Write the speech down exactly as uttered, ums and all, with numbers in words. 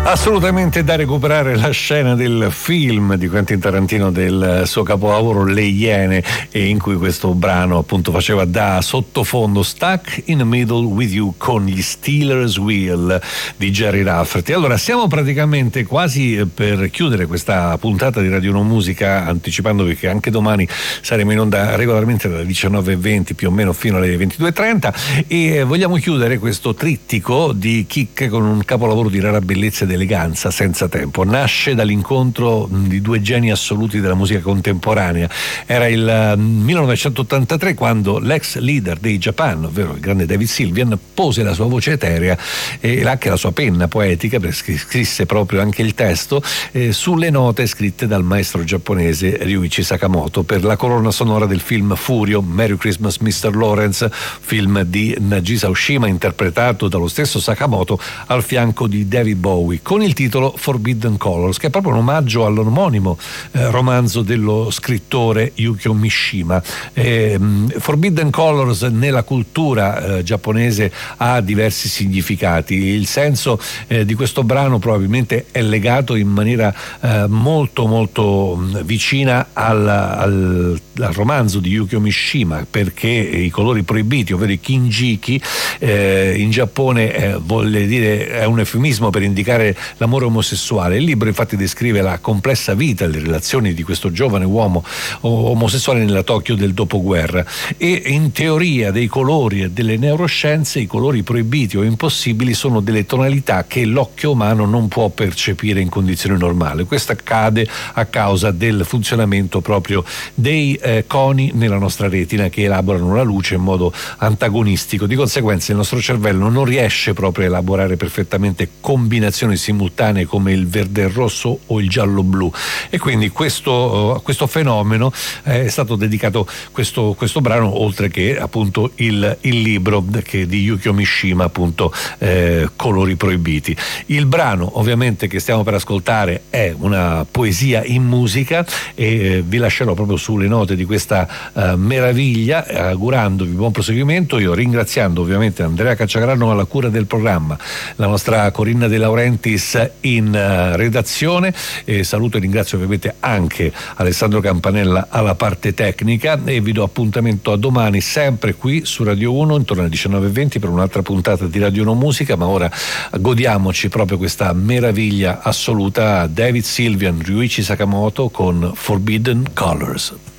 Assolutamente da recuperare la scena del film di Quentin Tarantino, del suo capolavoro Le Iene, e in cui questo brano appunto faceva da sottofondo Stuck in the Middle with You con gli Steelers Wheel di Gerry Rafferty. Allora, siamo praticamente quasi per chiudere questa puntata di Radio uno Musica, anticipandovi che anche domani saremo in onda regolarmente dalle diciannove e venti più o meno fino alle ventidue e trenta, e vogliamo chiudere questo trittico di chicche con un capolavoro di rara bellezza ed eleganza senza tempo. Nasce dall'incontro di due geni assoluti della musica contemporanea. Era il millenovecentottantatré quando l'ex leader dei Japan, ovvero il grande David Sylvian, pose la sua voce eterea e anche la sua penna poetica, perché scrisse proprio anche il testo, eh, sulle note scritte dal maestro giapponese Ryuichi Sakamoto per la colonna sonora del film Furio, Merry Christmas mister Lawrence, film di Nagisa Oshima interpretato dallo stesso Sakamoto al fianco di David Bowie, con il titolo Forbidden Colors, che è proprio un omaggio all'omonimo eh, romanzo dello scrittore Yukio Mishima. Eh, Forbidden Colors nella cultura eh, giapponese ha diversi significati. Il senso eh, di questo brano probabilmente è legato in maniera eh, molto molto vicina al, al, al romanzo di Yukio Mishima, perché i colori proibiti, ovvero i kinjiki, eh, in Giappone eh, vuol dire, è un eufemismo per indicare l'amore omosessuale. Il libro infatti descrive la complessa vita e le relazioni di questo giovane uomo omosessuale nella Tokyo del dopoguerra, e in teoria dei colori e delle neuroscienze i colori proibiti o impossibili sono delle tonalità che l'occhio umano non può percepire in condizioni normali. Questo accade a causa del funzionamento proprio dei eh, coni nella nostra retina, che elaborano la luce in modo antagonistico. Di conseguenza il nostro cervello non riesce proprio a elaborare perfettamente combinazioni simultanee come il verde e il rosso o il giallo blu, e quindi questo, questo fenomeno è stato dedicato questo, questo brano, oltre che appunto il, il libro che di Yukio Mishima, appunto eh, Colori Proibiti. Il brano ovviamente che stiamo per ascoltare è una poesia in musica, e eh, vi lascerò proprio sulle note di questa eh, meraviglia, augurandovi buon proseguimento, io ringraziando ovviamente Andrea Cacciagrano alla cura del programma, la nostra Corinna De Laurentiis in uh, redazione, e saluto e ringrazio ovviamente anche Alessandro Campanella alla parte tecnica, e vi do appuntamento a domani sempre qui su Radio uno intorno alle diciannove e venti per un'altra puntata di Radio uno Musica. Ma ora godiamoci proprio questa meraviglia assoluta, David Sylvian, Ryuichi Sakamoto con Forbidden Colors.